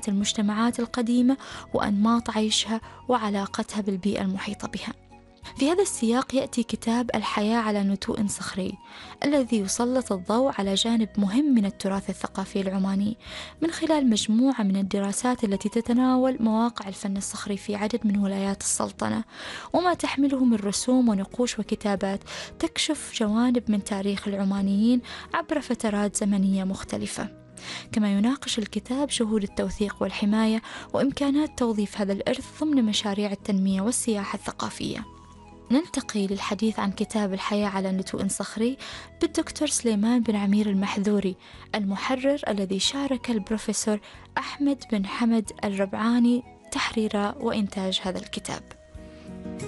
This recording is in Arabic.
معاناة المجتمعات القديمة وأنماط عيشها وعلاقتها بالبيئة المحيطة بها. في هذا السياق يأتي كتاب الحياة على نتوء صخري، الذي يسلط الضوء على جانب مهم من التراث الثقافي العماني من خلال مجموعة من الدراسات التي تتناول مواقع الفن الصخري في عدد من ولايات السلطنة، وما تحمله من رسوم ونقوش وكتابات تكشف جوانب من تاريخ العمانيين عبر فترات زمنية مختلفة. كما يناقش الكتاب جهود التوثيق والحماية وإمكانات توظيف هذا الإرث ضمن مشاريع التنمية والسياحة الثقافية. ننتقي للحديث عن كتاب الحياة على نتوء صخري بالدكتور سليمان بن عمير المحذوري، المحرر الذي شارك البروفيسور أحمد بن حمد الربعاني تحرير وإنتاج هذا الكتاب.